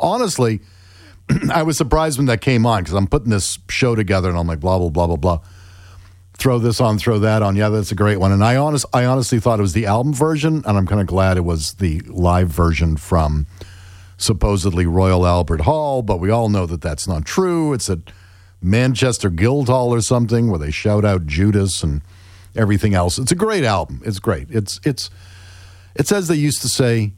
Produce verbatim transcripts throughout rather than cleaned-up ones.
honestly, I was surprised when that came on because I'm putting this show together and I'm like, blah, blah, blah, blah, blah. Throw this on, throw that on. Yeah, that's a great one. And I, honest, I honestly thought it was the album version, and I'm kind of glad it was the live version from supposedly Royal Albert Hall, but we all know that that's not true. It's at Manchester Guildhall or something where they shout out Judas and everything else. It's a great album. It's great. It's it's it's as they used to say,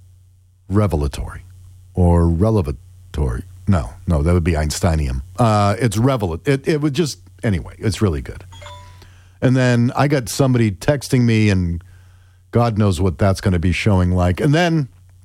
revelatory or relevatory. No, no, that would be Einsteinium. Uh, it's revelat. It it would just anyway. It's really good. And then I got somebody texting me, and God knows what that's going to be showing like. And then,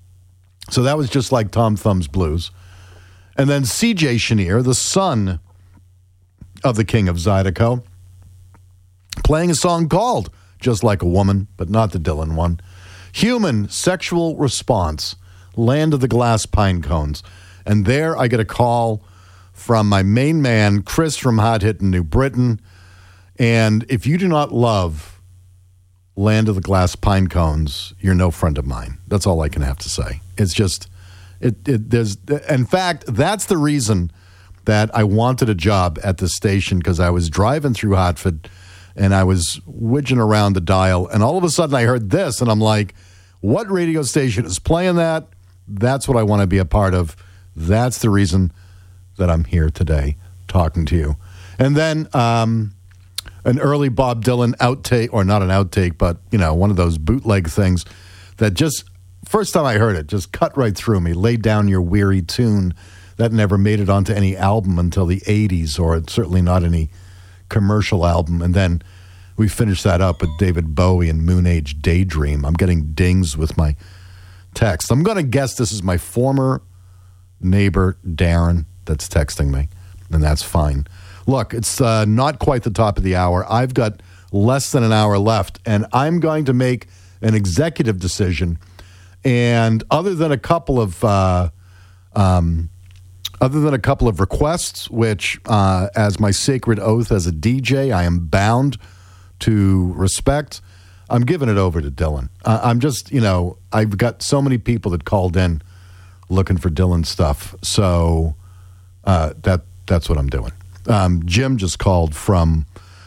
so that was just like Tom Thumb's Blues. And then C J Chenier, the son of the King of Zydeco, playing a song called Just Like a Woman, but not the Dylan one. Human Sexual Response, Land of the Glass Pine Cones. And there I get a call from my main man, Chris from Hot Hit in New Britain. And if you do not love Land of the Glass Pine Cones, you're no friend of mine. That's all I can have to say. It's just, it, it there's, in fact, that's the reason that I wanted a job at the station, because I was driving through Hartford and I was widging around the dial, and all of a sudden I heard this, and I'm like, what radio station is playing that? That's what I want to be a part of. That's the reason that I'm here today talking to you. And then um, an early Bob Dylan outtake, or not an outtake, but, you know, one of those bootleg things that just, first time I heard it, just cut right through me. Lay Down Your Weary Tune. That never made it onto any album until the eighties, or certainly not any commercial album. And then we finished that up with David Bowie and Moon Age Daydream. I'm getting dings with my text. I'm going to guess this is my former neighbor, Darren, that's texting me, and that's fine. Look, it's uh, not quite the top of the hour. I've got less than an hour left, and I'm going to make an executive decision. And other than a couple of, uh, um, other than a couple of requests, which, uh, as my sacred oath as a D J, I am bound to respect, I'm giving it over to Dylan. Uh, I'm just, you know, I've got so many people that called in looking for Dylan stuff, so uh, that that's what I'm doing. Um, Jim just called from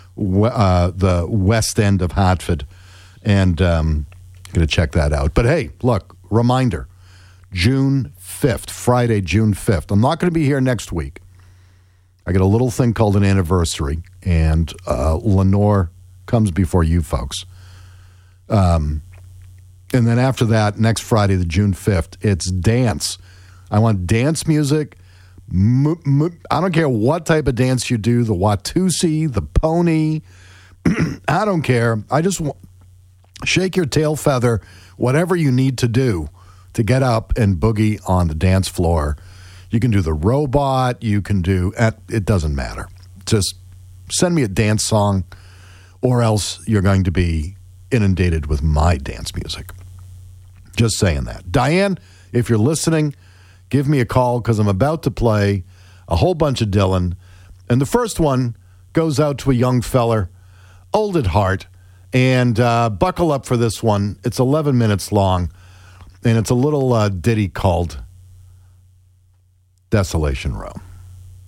uh, the west end of Hartford, and um, I'm going to check that out. But hey, look, reminder, June fifth, Friday, June fifth. I'm not going to be here next week. I got a little thing called an anniversary, and uh, Lenore comes before you folks. Um, and then after that, next Friday, the June fifth, it's dance. I want dance music. M- m- I don't care what type of dance you do, the Watusi, the pony. I don't care. I just want, shake your tail feather, whatever you need to do to get up and boogie on the dance floor. You can do the robot. You can do, it doesn't matter. Just send me a dance song, or else you're going to be inundated with my dance music. Just saying that. Diane, if you're listening, give me a call, because I'm about to play a whole bunch of Dylan. And the first one goes out to a young feller, old at heart. And uh, buckle up for this one. It's eleven minutes long. And it's a little uh, ditty called Desolation Row.